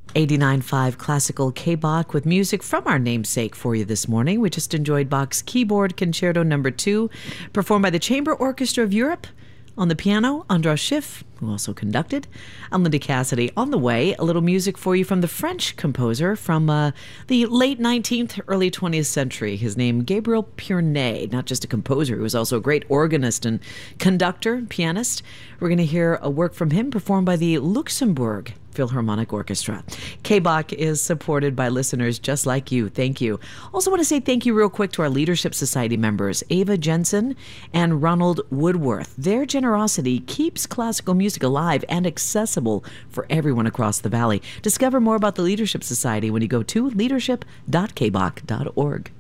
89.5 Classical K-Bach with music from our namesake for you this morning. We just enjoyed Bach's Keyboard Concerto No. 2, performed by the Chamber Orchestra of Europe. On the piano, Andras Schiff, who also conducted. I'm Linda Cassidy. On the way, a little music for you from the French composer from the late 19th, early 20th century. His name, Gabriel Pierné. Not just a composer, he was also a great organist and conductor, pianist. We're going to hear a work from him performed by the Luxembourg Philharmonic Orchestra. K-Bach is supported by listeners just like you. Thank you. Also want to say thank you real quick to our Leadership Society members, Ava Jensen and Ronald Woodworth. Their generosity keeps classical music alive and accessible for everyone across the valley. Discover more about the Leadership Society when you go to leadership.kbach.org.